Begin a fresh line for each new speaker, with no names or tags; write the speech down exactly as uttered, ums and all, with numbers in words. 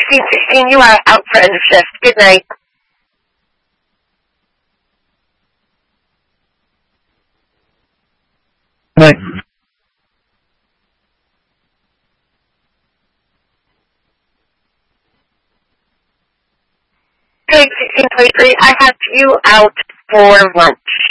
sixteen sixteen, you are out for end of shift. Good night.
Night.
Good sixteen twenty-three, I have you out for lunch.